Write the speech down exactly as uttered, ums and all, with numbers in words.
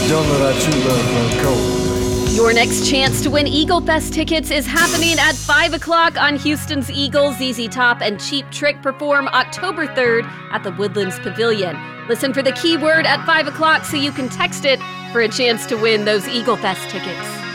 Don't let our true love run cold. Your next chance to win Eagle Fest tickets is happening at five o'clock on Houston's Eagles. Z Z Top and Cheap Trick perform October third at the Woodlands Pavilion. Listen for the keyword at five o'clock so you can text it for a chance to win those Eagle Fest tickets.